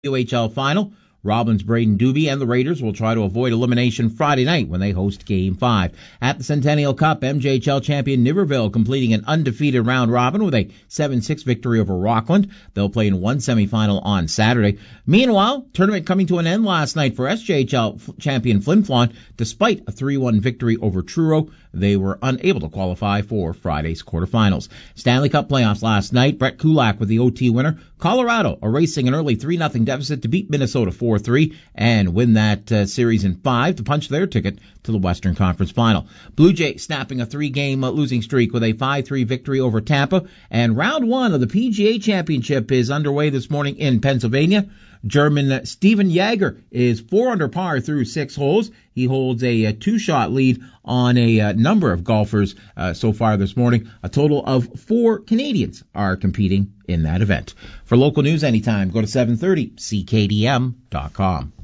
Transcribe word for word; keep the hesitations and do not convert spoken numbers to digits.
U H L final. Robins Braden Doobie and the Raiders will try to avoid elimination Friday night when they host Game five. At the Centennial Cup, M J H L champion Niverville completing an undefeated round robin with a seven six victory over Rockland. They'll play in one semifinal on Saturday. Meanwhile, tournament coming to an end last night for S J H L champion Flin Flon. Despite a three one victory over Truro, they were unable to qualify for Friday's quarterfinals. Stanley Cup playoffs last night. Brett Kulak with the O T winner. Colorado erasing an early three nothing deficit to beat Minnesota four three and win that uh, series in five to punch their ticket to the Western Conference Final. Blue Jays snapping a three-game uh, losing streak with a five three victory over Tampa. And round one of the P G A Championship is underway this morning in Pennsylvania. German Steven Jaeger is four under par through six holes. He holds a, a two-shot lead on a, a number of golfers uh, so far this morning. A total of four Canadians are competing in that event. For local news anytime, go to seven thirty C K D M dot com.